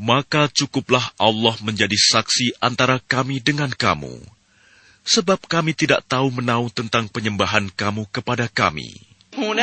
maka cukuplah Allah menjadi saksi antara kami dengan kamu, sebab kami tidak tahu menahu tentang penyembahan kamu kepada kami.